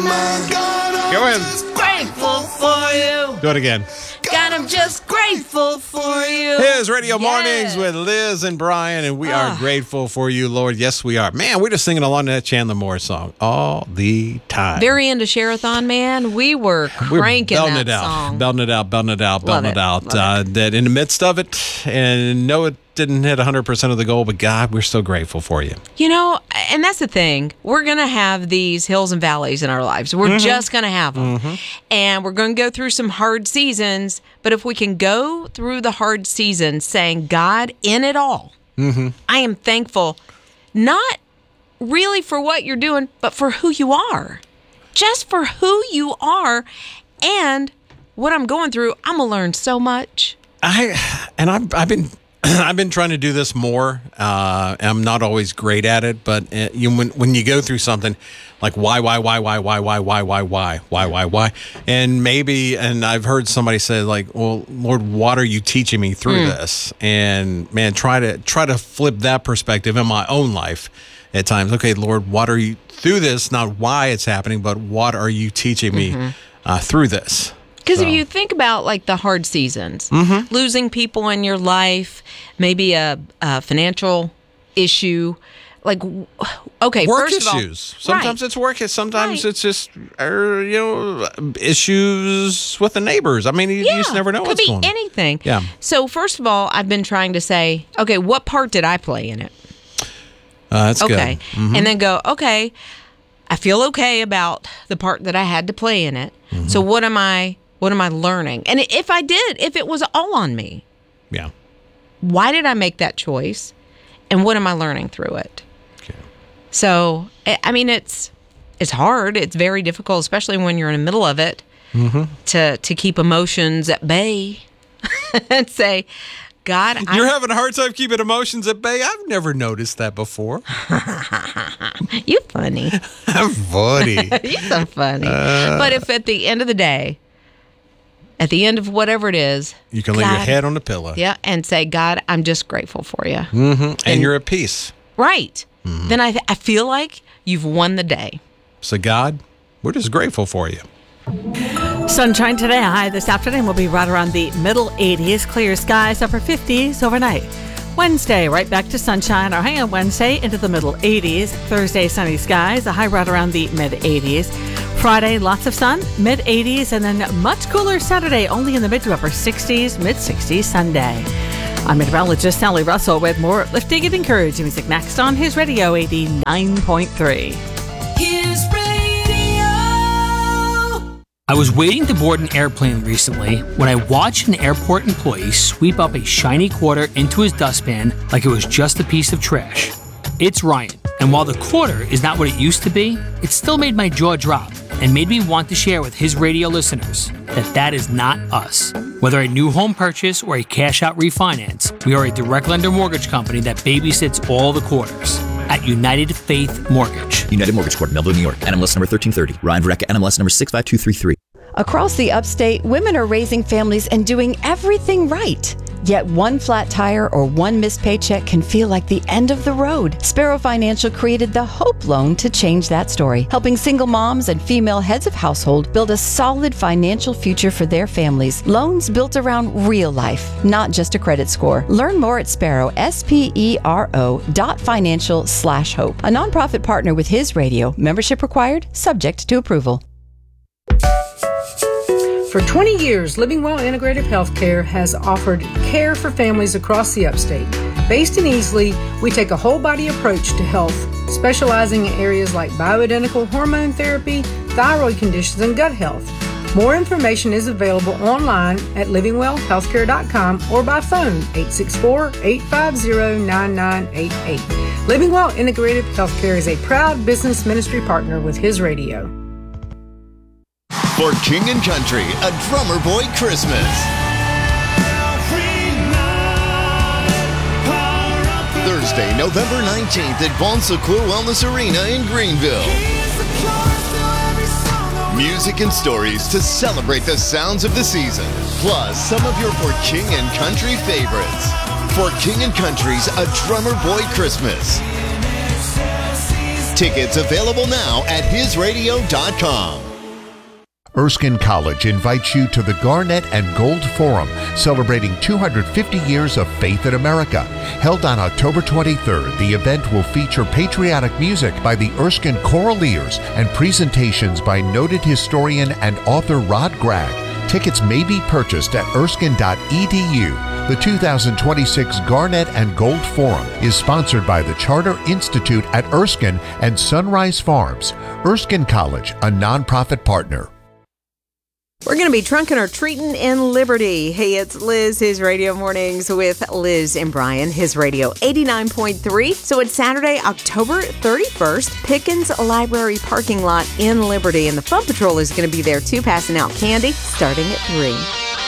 Go ahead. Grateful for you. Do it again. God, I'm just grateful for you. Here's Radio Mornings with Liz and Brian, and we are grateful for you, Lord. Yes, we are. Man, we're just singing along to that Chandler Morris song all the time. Very into Share-a-thon, man. We were cranking that song. Belting it out. That in the midst of it, and no, it didn't hit 100% of the goal, but God, we're so grateful for you. You know, and that's the thing. We're going to have these hills and valleys in our lives. We're just going to have them. And we're going to go through some hard seasons, but if we can go through the hard seasons saying, God, in it all, I am thankful, not really for what you're doing, but for who you are. Just for who you are. And what I'm going through, I'm going to learn so much. I've been trying to do this more. I'm not always great at it, but when you go through something like why, and I've heard somebody say like, well, Lord, what are you teaching me through this? And man, try to flip that perspective in my own life at times. Okay, Lord, what are you through this? Not why it's happening, but what are you teaching me through this? Because if you think about like the hard seasons, losing people in your life, maybe a financial issue, like, okay, work first issues. Of all, sometimes it's work. Sometimes it's just issues with the neighbors. I mean, you just never know what's going on. Could be anything. Yeah. So first of all, I've been trying to say, okay, what part did I play in it? That's good. Okay, and then go, okay, I feel okay about the part that I had to play in it. So what am I learning? And if it was all on me, why did I make that choice? And what am I learning through it? Okay. So, I mean, it's hard. It's very difficult, especially when you're in the middle of it, to keep emotions at bay and say, God, you're having a hard time keeping emotions at bay? I've never noticed that before. You funny. I'm funny. You're so funny. But if at the end of the day, at the end of whatever it is, you can lay your head on the pillow. Yeah, and say, God, I'm just grateful for you. And you're at peace. Right. Then I feel like you've won the day. So God, we're just grateful for you. Sunshine today, high this afternoon will be right around the middle 80s. Clear skies, upper 50s overnight. Wednesday, right back to sunshine. Our high on Wednesday into the middle 80s. Thursday, sunny skies, a high right around the mid 80s. Friday, lots of sun, mid 80s, and then much cooler Saturday, only in the mid to upper 60s, mid 60s Sunday. I'm meteorologist Sally Russell with more uplifting and encouraging music next on His Radio 89.3. His Radio. I was waiting to board an airplane recently when I watched an airport employee sweep up a shiny quarter into his dustpan like it was just a piece of trash. It's Ryan, and while the quarter is not what it used to be, it still made my jaw drop and made me want to share with His Radio listeners that is not us. Whether a new home purchase or a cash-out refinance, we are a direct lender mortgage company that babysits all the quarters at United Faith Mortgage. United Mortgage Corp, Melville, New York. NMLS number 1330. Ryan Verrecka, NMLS number 65233. Across the upstate, women are raising families and doing everything right. Yet one flat tire or one missed paycheck can feel like the end of the road. Sparrow Financial created the Hope Loan to change that story, helping single moms and female heads of household build a solid financial future for their families. Loans built around real life, not just a credit score. Learn more at Sparrow, SPERO.financial/hope. A nonprofit partner with His Radio. Membership required, subject to approval. For 20 years, Living Well Integrative Healthcare has offered care for families across the upstate. Based in Easley, we take a whole-body approach to health, specializing in areas like bioidentical hormone therapy, thyroid conditions, and gut health. More information is available online at livingwellhealthcare.com or by phone 864-850-9988. Living Well Integrative Healthcare is a proud business ministry partner with His Radio. For King and Country, a Drummer Boy Christmas. Thursday, November 19th at Bon Secours Wellness Arena in Greenville. Music and stories to celebrate the sounds of the season, plus some of your For King and Country favorites. For King and Country's A Drummer Boy Christmas. Tickets available now at hisradio.com. Erskine College invites you to the Garnet and Gold Forum, celebrating 250 years of faith in America. Held on October 23rd, the event will feature patriotic music by the Erskine Choraleers and presentations by noted historian and author Rod Gregg. Tickets may be purchased at erskine.edu. The 2026 Garnet and Gold Forum is sponsored by the Charter Institute at Erskine and Sunrise Farms. Erskine College, a nonprofit partner. We're going to be trunking or treating in Liberty. Hey, it's Liz, His Radio Mornings with Liz and Brian, His Radio 89.3. So it's Saturday, October 31st, Pickens Library parking lot in Liberty. And the Fun Patrol is going to be there too, passing out candy starting at 3.